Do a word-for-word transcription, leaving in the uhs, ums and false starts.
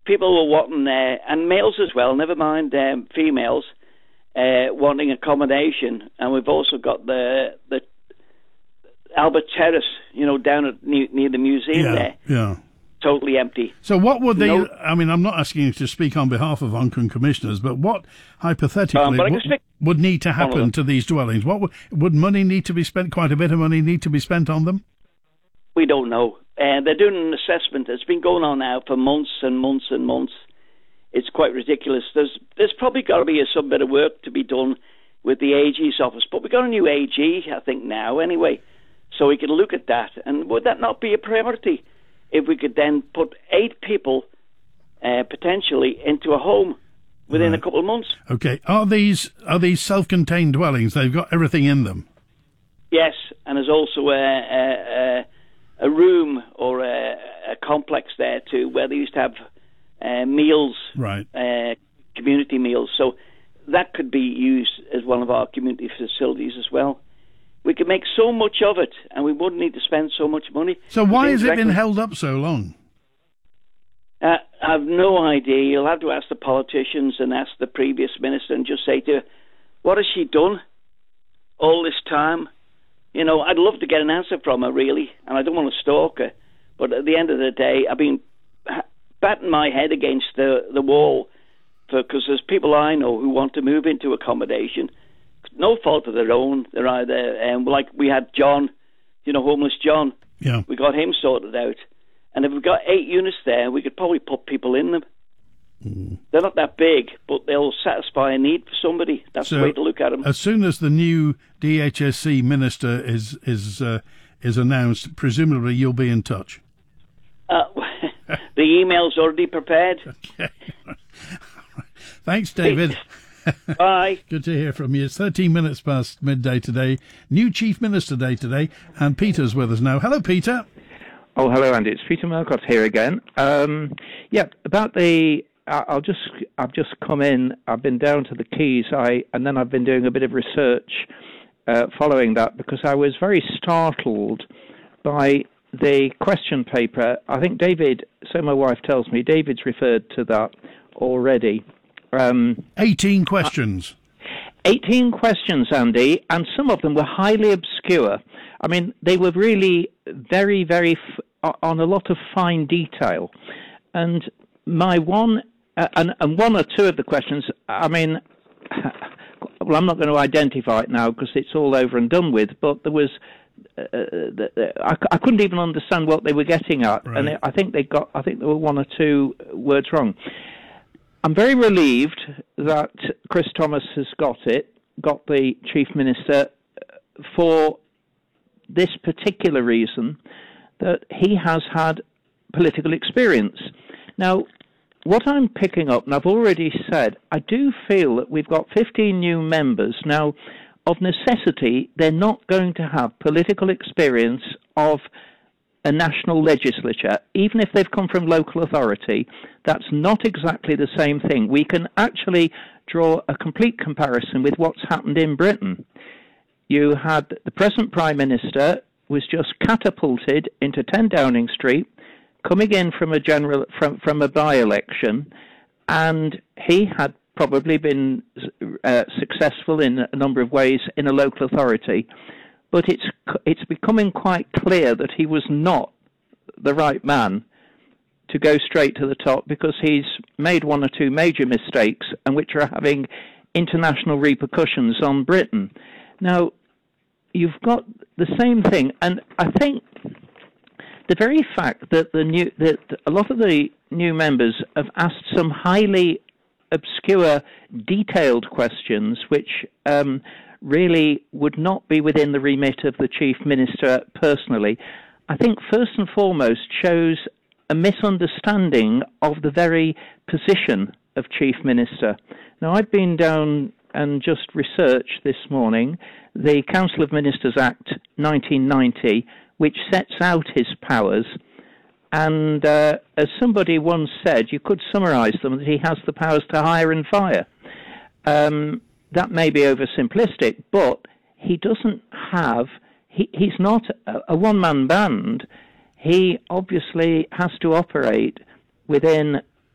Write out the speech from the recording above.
people were wanting, uh, and males as well, never mind um, females, uh, wanting accommodation. And we've also got the the Albert Terrace, you know, down at near, near the museum yeah, there. Yeah. Totally empty. So what would they, no, I mean, I'm not asking you to speak on behalf of Onchan commissioners, but what, hypothetically, um, but what speak- would need to happen to these dwellings? What would, would money need to be spent, quite a bit of money need to be spent on them? We don't know. Uh, they're doing an assessment. It's been going on now for months and months and months. It's quite ridiculous. There's there's probably got to be a, some bit of work to be done with the A G's office, but we've got a new A G, I think, now anyway, so we can look at that. And would that not be a priority? If we could then put eight people uh, potentially into a home within right. a couple of months. Okay. Are these are these self-contained dwellings? They've got everything in them? Yes, and there's also a, a, a room or a, a complex there too where they used to have uh, meals, right? Uh, community meals. So that could be used as one of our community facilities as well. We could make so much of it, and we wouldn't need to spend so much money. So why has it been held up so long? Uh, I have no idea. You'll have to ask the politicians and ask the previous minister and just say to her, what has she done all this time? You know, I'd love to get an answer from her, really, and I don't want to stalk her. But at the end of the day, I've been batting my head against the, the wall because there's people I know who want to move into accommodation. No fault of their own. They're either, um, like we had John, you know, homeless John. Yeah. We got him sorted out. And if we've got eight units there, we could probably put people in them. Mm. They're not that big, but they'll satisfy a need for somebody. That's so the way to look at them. As soon as the new D H S C minister is is uh, is announced, presumably you'll be in touch. Uh, the email's already prepared. Okay. Thanks, David. Bye. Good to hear from you. It's thirteen minutes past midday today. New Chief Minister Day today, and Peter's with us now. Hello, Peter. Oh, hello, Andy. It's Peter Murcott here again. Um, yeah, about the. I'll just. I've just come in. I've been down to the Keys. I and then I've been doing a bit of research uh, following that because I was very startled by the question paper. I think David. So my wife tells me David's referred to that already. Um, eighteen questions. eighteen questions, Andy, and some of them were highly obscure. I mean, they were really very, very f- on a lot of fine detail. And my one, uh, and, and one or two of the questions, I mean, well, I'm not going to identify it now because it's all over and done with, but there was, uh, the, the, I, I couldn't even understand what they were getting at. Right. And it, I think they got, I think there were one or two words wrong. I'm very relieved that Chris Thomas has got it, got the Chief Minister, for this particular reason, that he has had political experience. Now, what I'm picking up, and I've already said, I do feel that we've got fifteen new members. Now, of necessity, they're not going to have political experience of a national legislature, even if they've come from local authority. That's not exactly the same thing. We can actually draw a complete comparison with what's happened in Britain. You had the present Prime Minister was just catapulted into ten Downing Street, coming in from a general from from a by-election, and he had probably been uh, successful in a number of ways in a local authority. But it's it's becoming quite clear that he was not the right man to go straight to the top because he's made one or two major mistakes and which are having international repercussions on Britain. Now, you've got the same thing, and I think the very fact that the new that a lot of the new members have asked some highly obscure, detailed questions, which um, really would not be within the remit of the Chief Minister personally, I think first and foremost shows a misunderstanding of the very position of Chief Minister. Now, I've been down and just researched this morning the Council of Ministers Act nineteen ninety, which sets out his powers, and uh, as somebody once said, you could summarise them that he has the powers to hire and fire. Um, that may be oversimplistic, but he doesn't have, he, he's not a, a one-man band. He obviously has to operate within